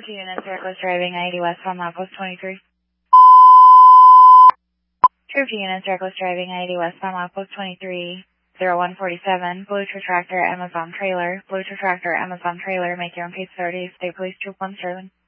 Troops unit, Syracuse driving 90 westbound milepost 23. Troops unit, Syracuse driving 90 westbound milepost 23. 0147, Blue Tractor, Amazon trailer. Blue Tractor, Amazon trailer, make your own case 30, State Police Troop 1 Sterling.